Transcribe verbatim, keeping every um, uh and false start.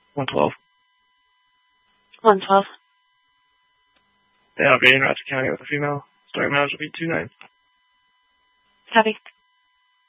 one twelve. one twelve. Then I'll be in Ratchet County with a female. Starting mileage will be two nine. Copy.